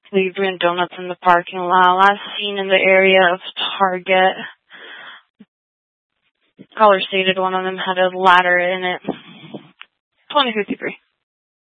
Leaving donuts in the parking lot. Last seen in the area of Target. Caller stated one of them had a ladder in it. 2053.